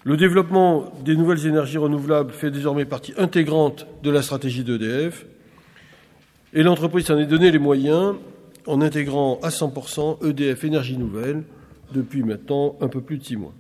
Le développement des nouvelles énergies renouvelables fait désormais partie intégrante de la stratégie d'EDF et l'entreprise s'en est donné les moyens en intégrant à 100% EDF Énergie Nouvelle depuis maintenant un peu plus de 6 mois.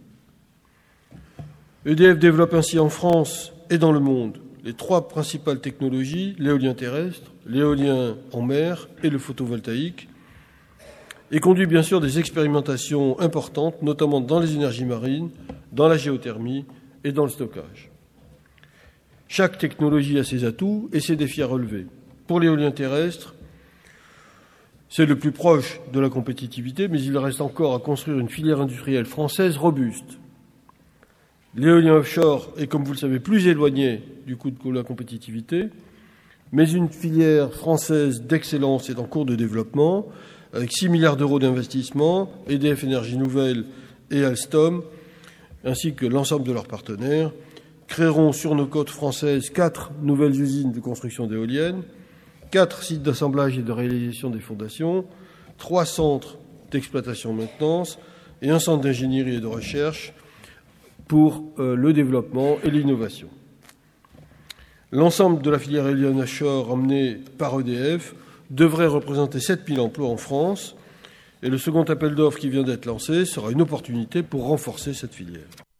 EDF développe ainsi en France et dans le monde les 3 principales technologies, l'éolien terrestre, l'éolien en mer et le photovoltaïque, et conduit bien sûr des expérimentations importantes, notamment dans les énergies marines, dans la géothermie et dans le stockage. Chaque technologie a ses atouts et ses défis à relever. Pour l'éolien terrestre, c'est le plus proche de la compétitivité, mais il reste encore à construire une filière industrielle française robuste. L'éolien offshore est, comme vous le savez, plus éloigné du coût de la compétitivité, mais une filière française d'excellence est en cours de développement, avec 6 milliards d'euros d'investissement, EDF Énergie Nouvelle et Alstom, ainsi que l'ensemble de leurs partenaires, créeront sur nos côtes françaises 4 nouvelles usines de construction d'éoliennes, 4 sites d'assemblage et de réalisation des fondations, 3 centres d'exploitation-maintenance et un centre d'ingénierie et de recherche pour le développement et l'innovation. L'ensemble de la filière éolienne offshore emmenée par EDF devrait représenter 7 000 emplois en France, et le second appel d'offres qui vient d'être lancé sera une opportunité pour renforcer cette filière.